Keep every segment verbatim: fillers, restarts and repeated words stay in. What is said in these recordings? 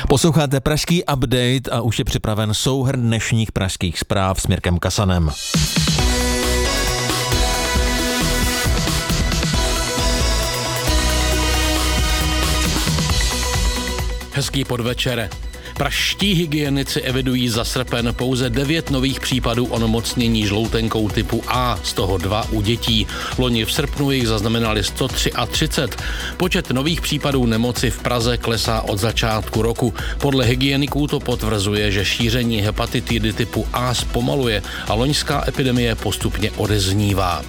Posloucháte pražský update a už je připraven souhrn dnešních pražských zpráv s Mirkem Kasanem. Hezký podvečer. Pražští hygienici evidují za srpen pouze devět nových případů onemocnění žloutenkou typu A, z toho dva u dětí. Loni v srpnu jich zaznamenali sto třicet tři. Počet nových případů nemoci v Praze klesá od začátku roku. Podle hygieniků to potvrzuje, že šíření hepatitidy typu A zpomaluje a loňská epidemie postupně odeznívá.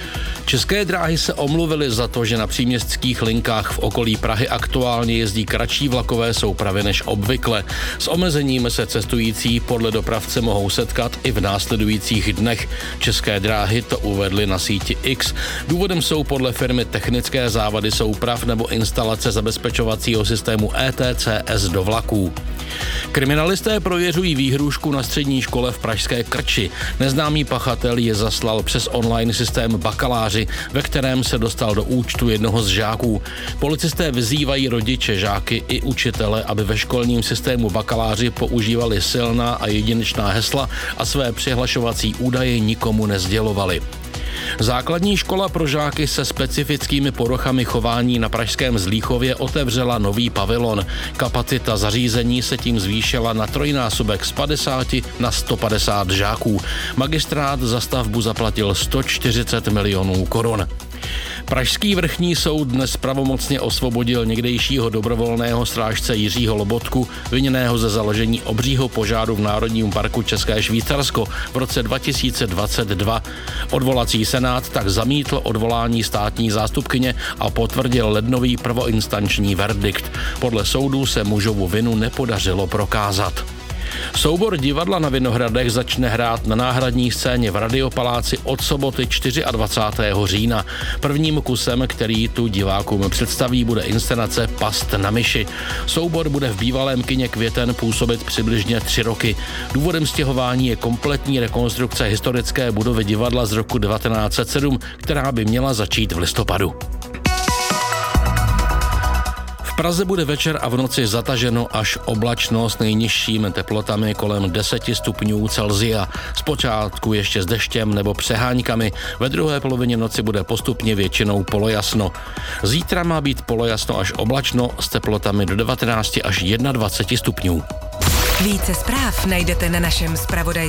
České dráhy se omluvily za to, že na příměstských linkách v okolí Prahy aktuálně jezdí kratší vlakové soupravy než obvykle. S omezením se cestující podle dopravce mohou setkat i v následujících dnech. České dráhy to uvedly na síti X. Důvodem jsou podle firmy technické závady souprav nebo instalace zabezpečovacího systému E T C S do vlaků. Kriminalisté prověřují výhrůžku na střední škole v pražské Krči. Neznámý pachatel je zaslal přes online systém Bakaláři, ve kterém se dostal do účtu jednoho z žáků. Policisté vyzývají rodiče, žáky i učitele, aby ve školním systému Bakaláři používali silná a jedinečná hesla a své přihlašovací údaje nikomu nesdělovali. Základní škola pro žáky se specifickými poruchami chování na pražském Zlíchově otevřela nový pavilon. Kapacita zařízení se tím zvýšila na trojnásobek z padesáti na sto padesát žáků. Magistrát za stavbu zaplatil sto čtyřicet milionů korun. Pražský vrchní soud dnes pravomocně osvobodil někdejšího dobrovolného strážce Jiřího Lobotku, viněného ze založení obřího požáru v Národním parku České Švýcarsko v roce dva tisíce dvacet dva. Odvolací senát tak zamítl odvolání státní zástupkyně a potvrdil lednový prvoinstanční verdikt. Podle soudu se mužovu vinu nepodařilo prokázat. Soubor Divadla na Vinohradech začne hrát na náhradní scéně v Radiopaláci od soboty dvacátého čtvrtého října. Prvním kusem, který tu divákům představí, bude inscenace Past na myši. Soubor bude v bývalém kině Květen působit přibližně tři roky. Důvodem stěhování je kompletní rekonstrukce historické budovy divadla z roku devatenáct set sedm, která by měla začít v listopadu. V Praze bude večer a v noci zataženo až oblačno s nejnižšími teplotami kolem deseti stupňů Celsia. Zpočátku ještě s deštěm nebo přeháňkami, ve druhé polovině noci bude postupně většinou polojasno. Zítra má být polojasno až oblačno s teplotami do devatenáct až dvacet jedna stupňů. Více zpráv najdete na našem zpravodajském